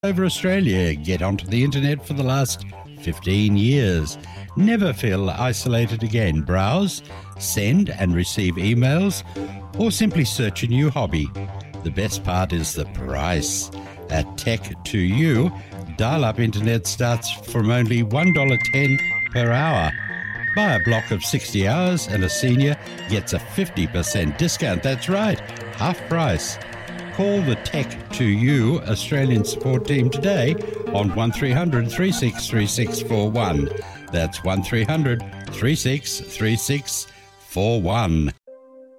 over Australia get onto the internet for the last 15 years. Never feel isolated again. Browse, send and receive emails, or simply search a new hobby. The best part is the price. At Tech2U, dial-up internet starts from only $1.10 per hour. Buy a block of 60 hours and a senior gets a 50% discount. That's right, half price. Call the Tech2U Australian support team today on 1300 363641. That's 1300 363641.